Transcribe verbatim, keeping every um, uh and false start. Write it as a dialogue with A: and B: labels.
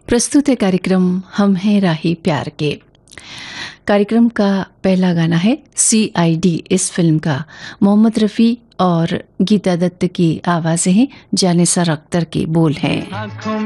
A: प्रस्तुत है कार्यक्रम हम हैं राही प्यार के। कार्यक्रम का पहला गाना है सी आई डी इस फिल्म का। मोहम्मद रफ़ी और गीता दत्त की आवाज़ें हैं, जानिसार अख्तर के बोल हैं।